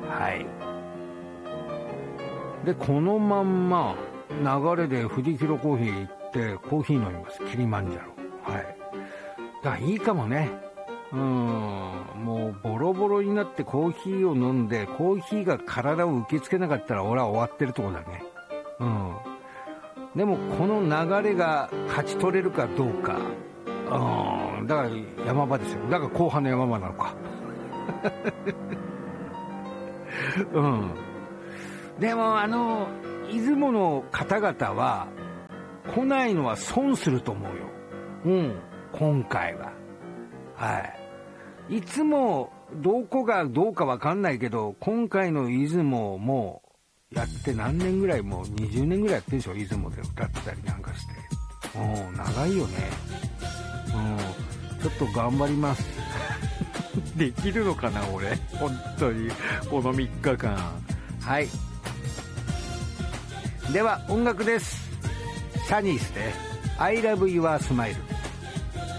はい。で、このまんま流れで藤広コーヒー行ってコーヒー飲みます。キリマンジャロ。はい。だからいいかもね。もうボロボロになってコーヒーを飲んで、コーヒーが体を受け付けなかったら俺は終わってるとこだね。でもこの流れが勝ち取れるかどうか。だから山場ですよ。だから後半の山場なのか。でも出雲の方々は来ないのは損すると思うよ。今回は。はい。いつもどこがどうかわかんないけど、今回の出雲もやって何年ぐらい、もう20年ぐらいやってるでしょ、出雲で歌ってたりなんかして。長いよね。ちょっと頑張ります。できるのかな俺。本当にこの3日間。はい。では音楽です。サニースで I love your smile。